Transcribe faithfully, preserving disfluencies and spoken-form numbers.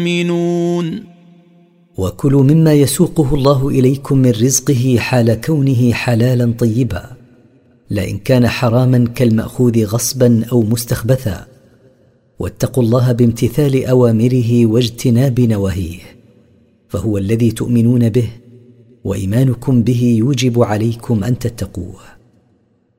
تؤمنون. وكلوا مما يسوقه الله إليكم من رزقه حال كونه حلالا طيبا، لئن كان حراما كالمأخوذ غصبا أو مستخبثا، واتقوا الله بامتثال أوامره واجتناب نواهيه، فهو الذي تؤمنون به، وإيمانكم به يوجب عليكم أن تتقوه.